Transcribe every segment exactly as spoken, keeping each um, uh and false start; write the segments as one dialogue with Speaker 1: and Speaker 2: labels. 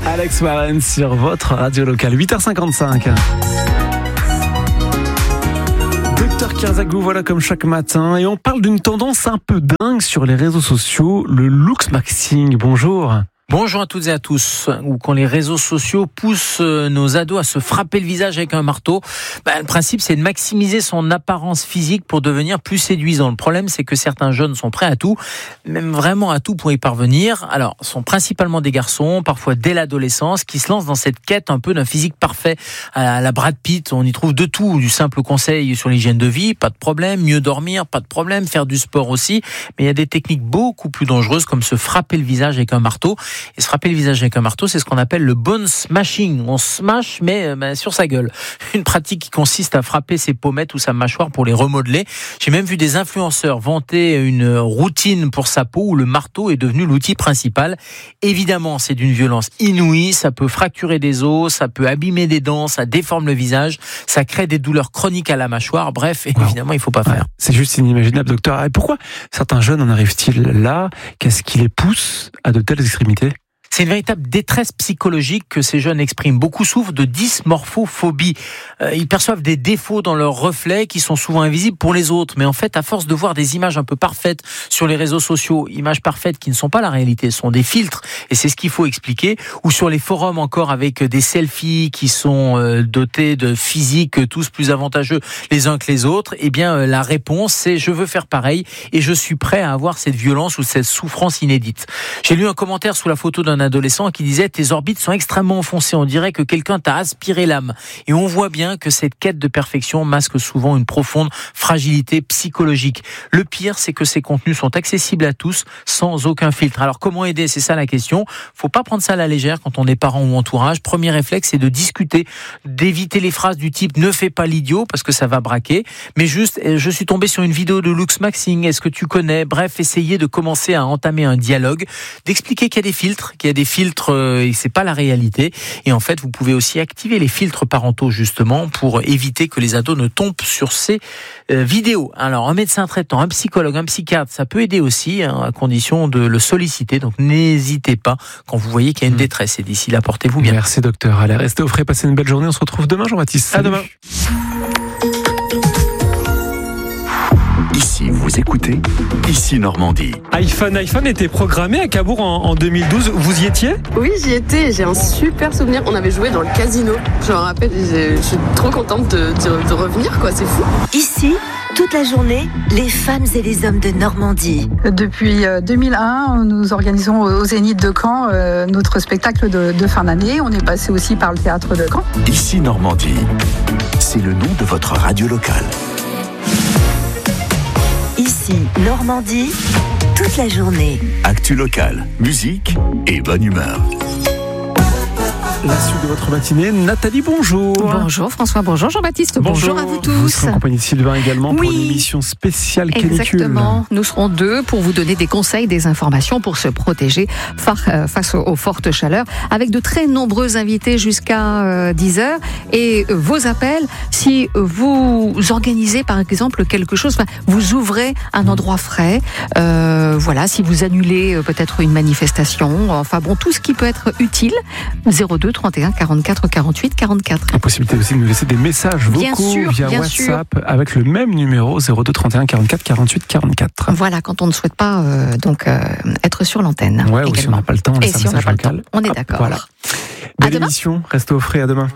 Speaker 1: Alex Warren sur votre radio locale, huit heures cinquante-cinq. Docteur Kirzagou, voilà comme chaque matin. Et on parle d'une tendance un peu dingue sur les réseaux sociaux, le looksmaxing. Bonjour.
Speaker 2: Bonjour à toutes et à tous. Ou quand les réseaux sociaux poussent nos ados à se frapper le visage avec un marteau, bah, le principe c'est de maximiser son apparence physique pour devenir plus séduisant. Le problème c'est que certains jeunes sont prêts à tout, même vraiment à tout pour y parvenir. Alors, sont principalement des garçons, parfois dès l'adolescence, qui se lancent dans cette quête un peu d'un physique parfait à la Brad Pitt. On y trouve de tout, du simple conseil sur l'hygiène de vie, pas de problème, mieux dormir, pas de problème, faire du sport aussi. Mais il y a des techniques beaucoup plus dangereuses comme se frapper le visage avec un marteau. Et se frapper le visage avec un marteau, c'est ce qu'on appelle le bone smashing. On smash, mais ben, sur sa gueule. Une pratique qui consiste à frapper ses pommettes ou sa mâchoire pour les remodeler. J'ai même vu des influenceurs vanter une routine pour sa peau où le marteau est devenu l'outil principal. Évidemment, c'est d'une violence inouïe. Ça peut fracturer des os, ça peut abîmer des dents, ça déforme le visage, ça crée des douleurs chroniques à la mâchoire. Bref, évidemment, il ne faut pas faire.
Speaker 1: C'est juste inimaginable, docteur. Et pourquoi certains jeunes en arrivent-ils là ? Qu'est-ce qui les pousse à de telles extrémités ?
Speaker 2: C'est une véritable détresse psychologique que ces jeunes expriment. Beaucoup souffrent de dysmorphophobie. Euh, ils perçoivent des défauts dans leurs reflets qui sont souvent invisibles pour les autres. Mais en fait, à force de voir des images un peu parfaites sur les réseaux sociaux, images parfaites qui ne sont pas la réalité, ce sont des filtres. Et c'est ce qu'il faut expliquer. Ou sur les forums encore avec des selfies qui sont euh, dotés de physiques tous plus avantageux les uns que les autres. Eh bien, euh, la réponse, c'est je veux faire pareil et je suis prêt à avoir cette violence ou cette souffrance inédite. J'ai lu un commentaire sous la photo d'un adolescent qui disait « Tes orbites sont extrêmement enfoncées, on dirait que quelqu'un t'a aspiré l'âme ». Et on voit bien que cette quête de perfection masque souvent une profonde fragilité psychologique. Le pire, c'est que ces contenus sont accessibles à tous sans aucun filtre. Alors comment aider ? C'est ça la question. Faut pas prendre ça à la légère quand on est parent ou entourage. Premier réflexe, c'est de discuter, d'éviter les phrases du type « Ne fais pas l'idiot » parce que ça va braquer. Mais juste, je suis tombé sur une vidéo de looksmaxing, est-ce que tu connais ? Bref, essayez de commencer à entamer un dialogue, d'expliquer qu'il y a des filtres, qu'il y a des filtres et c'est pas la réalité. Et en fait, vous pouvez aussi activer les filtres parentaux justement pour éviter que les ados ne tombent sur ces euh, vidéos. Alors, un médecin traitant, un psychologue, un psychiatre, ça peut aider aussi hein, à condition de le solliciter. Donc, n'hésitez pas quand vous voyez qu'il y a une détresse. Et d'ici là, portez-vous bien.
Speaker 1: Merci docteur. Allez, restez au frais, passez une belle journée. On se retrouve demain, Jean-Baptiste.
Speaker 2: À demain.
Speaker 3: Ici, vous écoutez Ici Normandie.
Speaker 1: iPhone, iPhone était programmé à Cabourg en, en deux mille douze. Vous y étiez ?
Speaker 4: Oui, j'y étais. J'ai un super souvenir. On avait joué dans le casino. Je me rappelle. Je suis trop contente de, de, de revenir, quoi. C'est fou.
Speaker 5: Ici, toute la journée, les femmes et les hommes de Normandie.
Speaker 6: Depuis deux mille un, nous organisons au Zénith de Caen euh, notre spectacle de, de fin d'année. On est passé aussi par le théâtre de Caen.
Speaker 3: Ici Normandie, c'est le nom de votre radio locale.
Speaker 5: Ici, Normandie, toute la journée.
Speaker 3: Actu locale, musique et bonne humeur.
Speaker 1: La suite de votre matinée, Nathalie, bonjour.
Speaker 7: Bonjour François, bonjour Jean-Baptiste, bonjour, bonjour à vous tous.
Speaker 1: Vous serez en compagnie de Sylvain également
Speaker 7: oui,
Speaker 1: pour une émission spéciale canicule.
Speaker 7: Exactement, nous serons deux pour vous donner des conseils, des informations pour se protéger face aux fortes chaleurs avec de très nombreux invités jusqu'à dix heures et vos appels si vous organisez par exemple quelque chose, enfin, vous ouvrez un endroit frais, euh, voilà, si vous annulez peut-être une manifestation, enfin bon, tout ce qui peut être utile, zéro deux trente et un quarante-quatre quarante-huit quarante-quatre.
Speaker 1: La possibilité aussi de nous laisser des messages
Speaker 7: bien
Speaker 1: vocaux
Speaker 7: sûr,
Speaker 1: via
Speaker 7: bien
Speaker 1: WhatsApp
Speaker 7: sûr.
Speaker 1: avec le même numéro zéro deux trente et un quarante-quatre quarante-huit quarante-quatre.
Speaker 7: Voilà, quand on ne souhaite pas euh, donc euh, être sur l'antenne.
Speaker 1: Ouais, ou si on n'a pas le temps,
Speaker 7: et si on n'a pas le temps, on est d'accord.
Speaker 1: Voilà. Belle émission, restez au frais, à demain.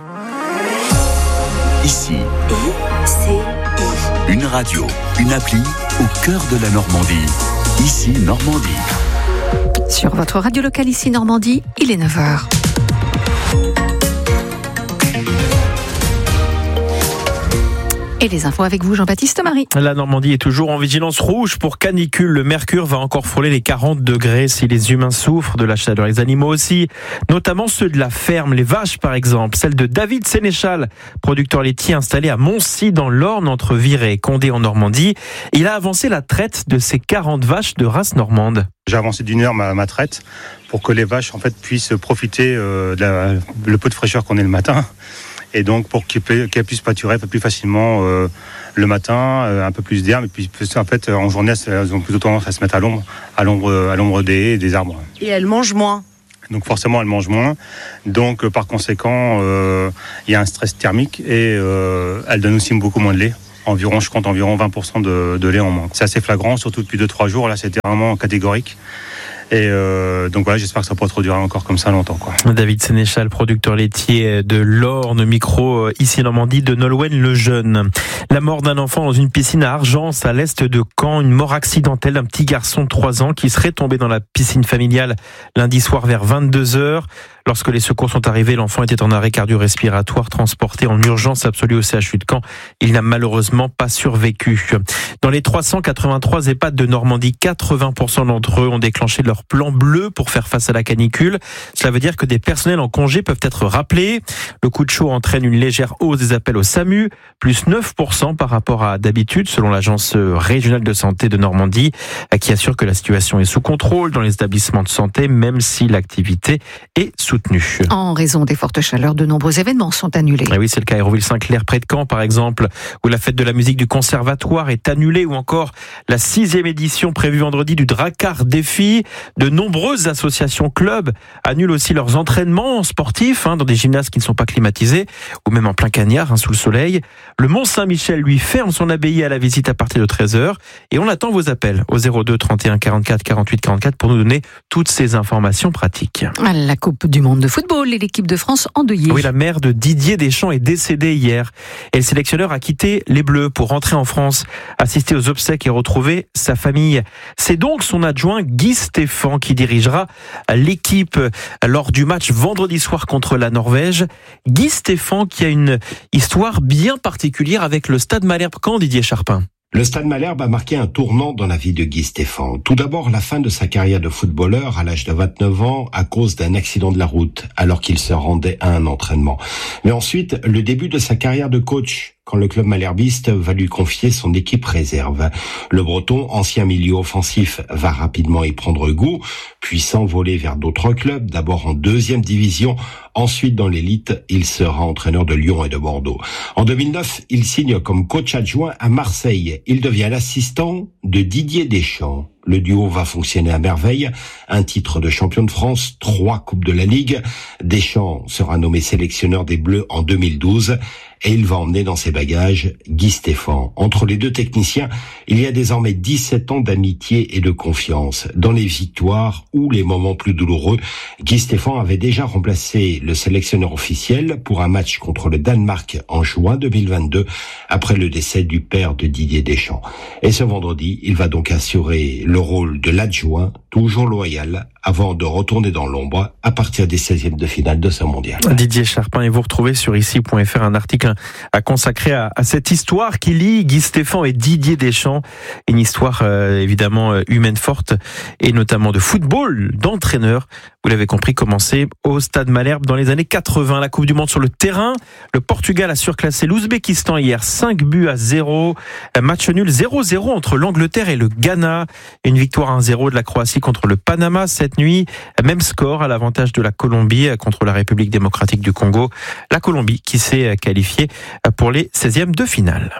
Speaker 3: Ici,
Speaker 5: I C I.
Speaker 3: Une radio, une appli au cœur de la Normandie. Ici Normandie.
Speaker 7: Sur votre radio locale Ici Normandie, il est neuf heures. Et les infos avec vous, Jean-Baptiste Marie.
Speaker 8: La Normandie est toujours en vigilance rouge pour canicule. Le mercure va encore frôler les quarante degrés si les humains souffrent de la chaleur. Les animaux aussi, notamment ceux de la ferme, les vaches par exemple. Celle de David Sénéchal, producteur laitier installé à Moncy dans l'Orne, entre Viré et Condé en Normandie. Il a avancé la traite de ces quarante vaches de race normande.
Speaker 9: J'ai avancé d'une heure ma, ma traite pour que les vaches en fait puissent profiter euh, de la, le peu de fraîcheur qu'on ait le matin. Et donc pour qu'elles puissent pâturer un peu plus facilement euh, le matin, euh, un peu plus d'herbe, et puis en fait en journée elles ont plutôt tendance à se mettre à l'ombre, à l'ombre, à l'ombre des haies et des arbres.
Speaker 10: Et elles mangent moins.
Speaker 9: Donc forcément, elle mange moins. Donc par conséquent, euh, il y a un stress thermique et euh, elle donne aussi beaucoup moins de lait. Environ, je compte environ vingt pour cent de, de lait en moins. C'est assez flagrant, surtout depuis deux trois jours. Là, c'était vraiment catégorique. Et euh, donc voilà, j'espère que ça pourra trop durer encore comme ça longtemps, quoi.
Speaker 8: David Sénéchal, producteur laitier de l'Orne, micro ici en Normandie de Nolwenn Lejeune. La mort d'un enfant dans une piscine à Argence, à l'est de Caen, une mort accidentelle d'un petit garçon de trois ans qui serait tombé dans la piscine familiale lundi soir vers vingt-deux heures. Lorsque les secours sont arrivés, l'enfant était en arrêt cardio-respiratoire, transporté en urgence absolue au C H U de Caen. Il n'a malheureusement pas survécu. Dans les trois cent quatre-vingt-trois EHPAD de Normandie, quatre-vingts pour cent d'entre eux ont déclenché leur plan bleu pour faire face à la canicule. Cela veut dire que des personnels en congé peuvent être rappelés. Le coup de chaud entraîne une légère hausse des appels au SAMU, plus neuf pour cent par rapport à d'habitude, selon l'agence régionale de santé de Normandie, qui assure que la situation est sous contrôle dans les établissements de santé, même si l'activité est soutenue.
Speaker 7: En raison des fortes chaleurs, de nombreux événements sont annulés.
Speaker 8: Et oui, c'est le cas à Hérouville-Saint-Clair, près de Caen, par exemple, où la fête de la musique du conservatoire est annulée, ou encore la sixième édition prévue vendredi du Drakkar Défi. De nombreuses associations clubs annulent aussi leurs entraînements sportifs hein, dans des gymnases qui ne sont pas climatisés, ou même en plein cagnard, hein, sous le soleil. Le Mont-Saint-Michel, lui, ferme son abbaye à la visite à partir de treize heures. Et on attend vos appels au zéro deux trente et un quarante-quatre quarante-huit quarante-quatre pour nous donner toutes ces informations pratiques.
Speaker 7: La Coupe du monde de football et l'équipe de France endeuillée.
Speaker 8: Oui, la mère de Didier Deschamps est décédée hier. Et le sélectionneur a quitté les Bleus pour rentrer en France, assister aux obsèques et retrouver sa famille. C'est donc son adjoint Guy Stéphane qui dirigera l'équipe lors du match vendredi soir contre la Norvège. Guy Stéphane qui a une histoire bien particulière avec le Stade Malherbe. Quand Didier Charpin?
Speaker 10: Le Stade Malherbe a marqué un tournant dans la vie de Guy Stéphane. Tout d'abord, la fin de sa carrière de footballeur à l'âge de vingt-neuf ans à cause d'un accident de la route alors qu'il se rendait à un entraînement. Mais ensuite, le début de sa carrière de coach quand le club malherbiste va lui confier son équipe réserve. Le Breton, ancien milieu offensif, va rapidement y prendre goût, puis s'envoler vers d'autres clubs, d'abord en deuxième division, ensuite dans l'élite, il sera entraîneur de Lyon et de Bordeaux. En deux mille neuf, il signe comme coach adjoint à Marseille. Il devient l'assistant de Didier Deschamps. Le duo va fonctionner à merveille. Un titre de champion de France, trois coupes de la Ligue. Deschamps sera nommé sélectionneur des Bleus en deux mille douze et il va emmener dans ses bagages Guy Stéphane. Entre les deux techniciens, il y a désormais dix-sept ans d'amitié et de confiance. Dans les victoires ou les moments plus douloureux, Guy Stéphane avait déjà remplacé le sélectionneur officiel pour un match contre le Danemark en juin deux mille vingt-deux après le décès du père de Didier Deschamps. Et ce vendredi, il va donc assurer le rôle de l'adjoint, toujours loyal, avant de retourner dans l'ombre à partir des seizièmes de finale de ce mondial.
Speaker 8: Didier Charpin, et vous retrouvez sur ici point f r un article à consacrer à, à cette histoire qui lie Guy Stéphane et Didier Deschamps. Une histoire euh, évidemment euh, humaine forte et notamment de football, d'entraîneur. Vous l'avez compris, commencé au Stade Malherbe dans les années quatre-vingts. La Coupe du Monde sur le terrain. Le Portugal a surclassé l'Ouzbékistan hier, cinq buts à zéro. Un match nul zéro zéro entre l'Angleterre et le Ghana. Une victoire un zéro de la Croatie contre le Panama cette nuit. Même score à l'avantage de la Colombie contre la République démocratique du Congo. La Colombie qui s'est qualifiée pour les seizièmes de finale.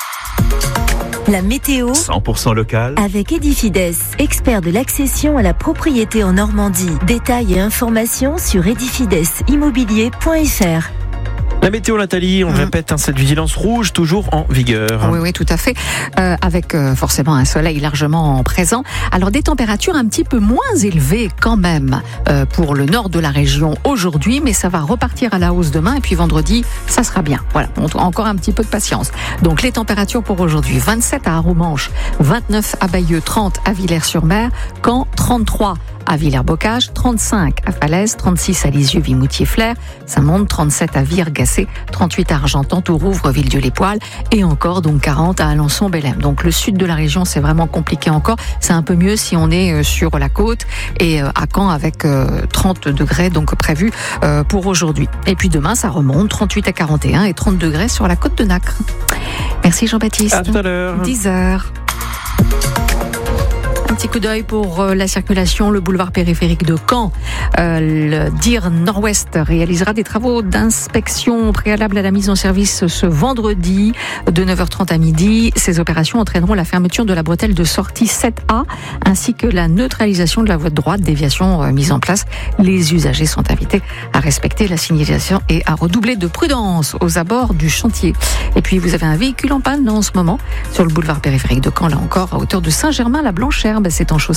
Speaker 5: La météo
Speaker 3: cent pour cent local
Speaker 5: avec Edifides, expert de l'accession à la propriété en Normandie. Détails et informations sur edifides immobilier point f r.
Speaker 8: La météo, Nathalie, on mmh. répète, hein, cette vigilance rouge toujours en vigueur.
Speaker 7: Oui, oui, tout à fait. Euh, avec euh, forcément un soleil largement présent. Alors des températures un petit peu moins élevées quand même euh, pour le nord de la région aujourd'hui, mais ça va repartir à la hausse demain et puis vendredi, ça sera bien. Voilà, on, encore un petit peu de patience. Donc les températures pour aujourd'hui, vingt-sept à Arromanches, vingt-neuf à Bayeux, trente à Villers-sur-Mer, Caen, trente-trois à Villers-Bocage, trente-cinq à Falaise, trente-six à Lisieux, Vimoutier, Flers, ça monte, trente-sept à Vire-Gacé, trente-huit à Argentan, Tourouvre, Villedieu-les-Poils et encore donc quarante à Alençon, Bellem. Donc le sud de la région, c'est vraiment compliqué encore. C'est un peu mieux si on est sur la côte et à Caen avec trente degrés donc prévus pour aujourd'hui. Et puis demain, ça remonte, trente-huit à quarante et un et trente degrés sur la côte de Nacre. Merci Jean-Baptiste.
Speaker 8: À tout à l'heure.
Speaker 7: dix heures. petit coup d'œil pour la circulation, le boulevard périphérique de Caen. Euh, le D I R Nord-Ouest réalisera des travaux d'inspection préalable à la mise en service ce vendredi de neuf heures trente à midi. Ces opérations entraîneront la fermeture de la bretelle de sortie sept A ainsi que la neutralisation de la voie de droite, déviation euh, mise en place. Les usagers sont invités à respecter la signalisation et à redoubler de prudence aux abords du chantier. Et puis vous avez un véhicule en panne en ce moment sur le boulevard périphérique de Caen, là encore à hauteur de Saint-Germain-la-Blanche-Herbe. C'est en chaussée